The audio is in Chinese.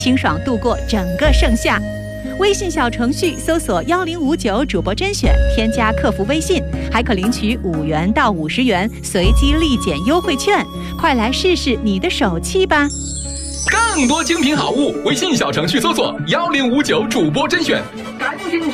清爽度过整个盛夏。微信小程序搜索1059主播甄选，添加客服微信，还可领取5元到50元随机立减优惠券。快来试试你的手气吧！ 更多精品好物，微信小程序搜索1059主播甄选，赶紧